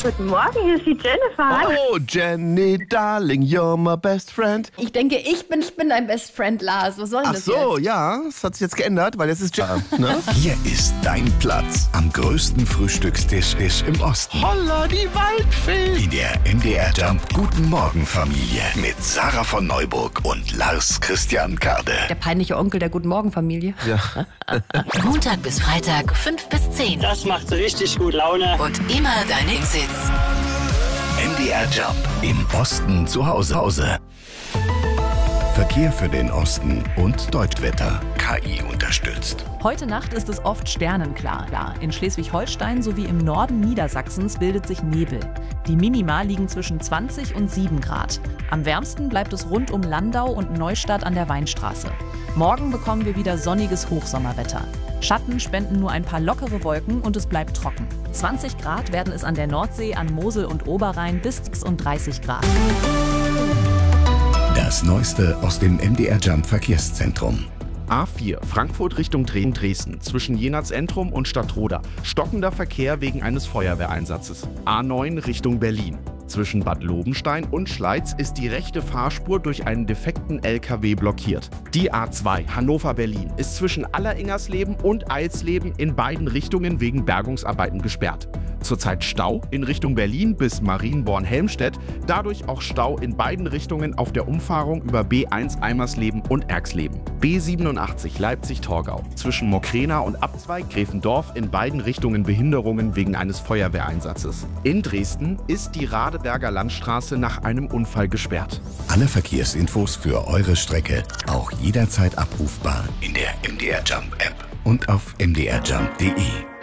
Guten Morgen, hier ist die Jennifer. Oh, Jenny, darling, you're my best friend. Ich denke, ich bin dein Best Friend, Lars. Was soll denn Ach das so, jetzt? ja, das hat sich jetzt geändert, weil jetzt ist Jenny, ne? Hier ist dein Platz am größten Frühstückstisch im Osten. Holla, die Waldfee. In der MDR Jump Guten Morgen Familie mit Sarah von Neuburg und Lars Christian Kade. Der peinliche Onkel der Guten Morgen Familie. Ja. Montag bis Freitag 5 bis 10. Das macht richtig gut Laune. Und immer deine Hits. MDR Jump im Osten zu Hause. Verkehr für den Osten und Deutschwetter. KI unterstützt. Heute Nacht ist es oft sternenklar. In Schleswig-Holstein sowie im Norden Niedersachsens bildet sich Nebel. Die Minima liegen zwischen 20 und 7 Grad. Am wärmsten bleibt es rund um Landau und Neustadt an der Weinstraße. Morgen bekommen wir wieder sonniges Hochsommerwetter. Schatten spenden nur ein paar lockere Wolken und es bleibt trocken. 20 Grad werden es an der Nordsee, an Mosel und Oberrhein bis 36 Grad. Das Neueste aus dem MDR Jump Verkehrszentrum. A4 Frankfurt Richtung Dresden zwischen Jenatz-Entrum und Stadtroda. Stockender Verkehr wegen eines Feuerwehreinsatzes. A9 Richtung Berlin. Zwischen Bad Lobenstein und Schleiz ist die rechte Fahrspur durch einen defekten LKW blockiert. Die A2 Hannover-Berlin ist zwischen Alleringersleben und Eilsleben in beiden Richtungen wegen Bergungsarbeiten gesperrt. Zurzeit Stau in Richtung Berlin bis Marienborn-Helmstedt, dadurch auch Stau in beiden Richtungen auf der Umfahrung über B1 Eimersleben und Erxleben. B87 Leipzig-Torgau zwischen Mokrena und Abzweig Gräfendorf in beiden Richtungen Behinderungen wegen eines Feuerwehreinsatzes. In Dresden ist die Radeberger Landstraße nach einem Unfall gesperrt. Alle Verkehrsinfos für eure Strecke auch jederzeit abrufbar in der MDR Jump App und auf mdrjump.de.